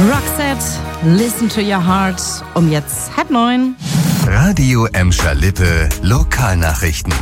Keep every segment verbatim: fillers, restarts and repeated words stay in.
Roxette, Listen to Your Heart, um jetzt halb neun. Radio Emscher Lippe, Lokalnachrichten.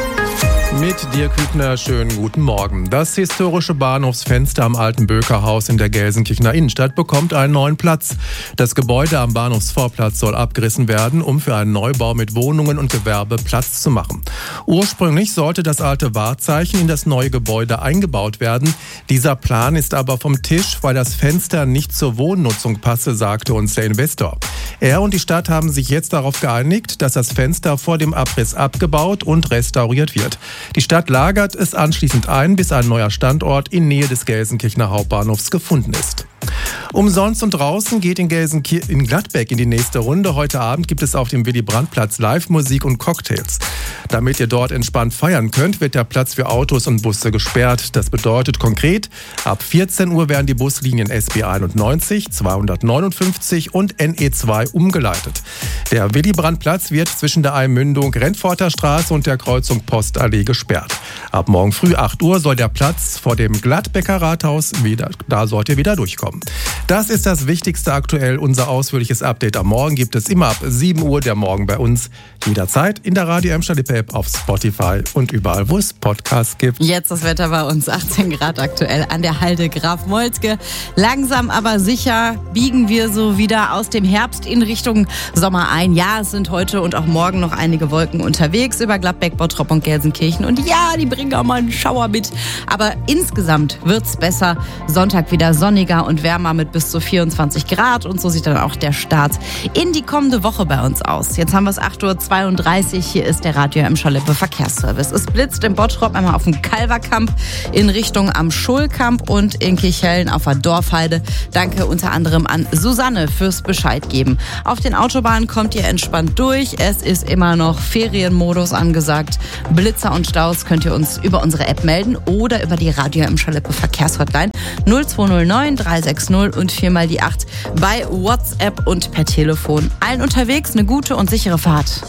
Mit Dirk Hübner, schönen guten Morgen. Das historische Bahnhofsfenster am Alten Bökerhaus in der Gelsenkirchener Innenstadt bekommt einen neuen Platz. Das Gebäude am Bahnhofsvorplatz soll abgerissen werden, um für einen Neubau mit Wohnungen und Gewerbe Platz zu machen. Ursprünglich sollte das alte Wahrzeichen in das neue Gebäude eingebaut werden. Dieser Plan ist aber vom Tisch, weil das Fenster nicht zur Wohnnutzung passe, sagte uns der Investor. Er und die Stadt haben sich jetzt darauf geeinigt, dass das Fenster vor dem Abriss abgebaut und restauriert wird. Die Stadt lagert es anschließend ein, bis ein neuer Standort in Nähe des Gelsenkirchener Hauptbahnhofs gefunden ist. Umsonst und draußen geht in, Gelsenkir- in Gladbeck in die nächste Runde. Heute Abend gibt es auf dem Willy-Brandt-Platz Live-Musik und Cocktails. Damit ihr dort entspannt feiern könnt, wird der Platz für Autos und Busse gesperrt. Das bedeutet konkret, ab vierzehn Uhr werden die Buslinien S B einundneunzig, zweihundertneunundfünfzig und N E zwei umgeleitet. Der Willy-Brandt-Platz wird zwischen der Einmündung Rennforter Straße und der Kreuzung Postallee gesperrt. Ab morgen früh acht Uhr soll der Platz vor dem Gladbecker Rathaus wieder, da sollt ihr wieder durchkommen. Das ist das Wichtigste aktuell. Unser ausführliches Update am Morgen gibt es immer ab sieben Uhr der Morgen bei uns. Jederzeit in der Radio Emscher Lippe App, auf Spotify und überall, wo es Podcasts gibt. Jetzt das Wetter bei uns, achtzehn Grad aktuell an der Halde Graf Moltke. Langsam aber sicher biegen wir so wieder aus dem Herbst in Richtung Sommer ein. Ja, es sind heute und auch morgen noch einige Wolken unterwegs über Gladbeck, Bottrop und Gelsenkirchen. Und ja, die bringen auch mal einen Schauer mit. Aber insgesamt wird's besser. Sonntag wieder sonniger und wärmer mit bis zu vierundzwanzig Grad. Und so sieht dann auch der Start in die kommende Woche bei uns aus. Jetzt haben wir es acht Uhr zweiunddreißig. Hier ist der Radio Emscher Lippe Verkehrsservice. Es blitzt in Bottrop einmal auf dem Kalverkamp in Richtung am Schulkamp und in Kirchhellen auf der Dorfheide. Danke unter anderem an Susanne fürs Bescheid geben. Auf den Autobahnen kommt ihr entspannt durch. Es ist immer noch Ferienmodus angesagt. Blitzer und Staus könnt ihr uns über unsere App melden oder über die Radio Emscher Lippe Verkehrshotline null zwei null neun drei sechs null und viermal die acht bei WhatsApp und per Telefon. Allen unterwegs eine gute und sichere Fahrt.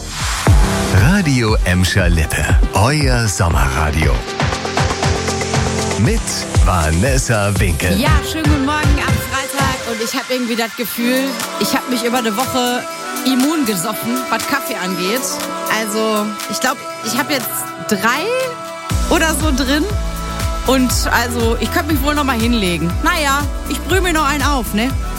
Radio Emscher Lippe, euer Sommerradio. Mit Vanessa Winkel. Ja, schönen guten Morgen am Freitag und ich habe irgendwie das Gefühl, ich habe mich über eine Woche immun gesoffen, was Kaffee angeht. Also ich glaube, ich habe jetzt drei oder so drin und also ich könnte mich wohl noch mal hinlegen. Naja, ich brühe mir noch einen auf, ne?